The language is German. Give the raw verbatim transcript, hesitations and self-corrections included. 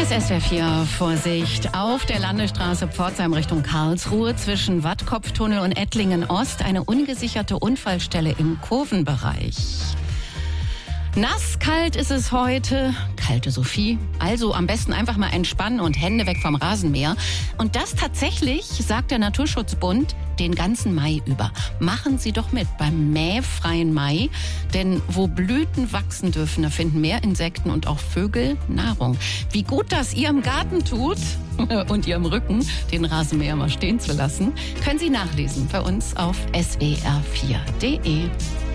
Hier ist S W R vier. Vorsicht. Auf der Landesstraße Pforzheim Richtung Karlsruhe zwischen Wattkopftunnel und Ettlingen Ost eine ungesicherte Unfallstelle im Kurvenbereich. Nass, kalt ist es heute. Kalte Sophie. Also am besten einfach mal entspannen und Hände weg vom Rasenmäher. Und das tatsächlich, sagt der Naturschutzbund, den ganzen Mai über. Machen Sie doch mit beim mähfreien Mai. Denn wo Blüten wachsen dürfen, da finden mehr Insekten und auch Vögel Nahrung. Wie gut das Ihrem Garten tut und Ihrem Rücken, den Rasenmäher mal stehen zu lassen, können Sie nachlesen bei uns auf S W R vier punkt de.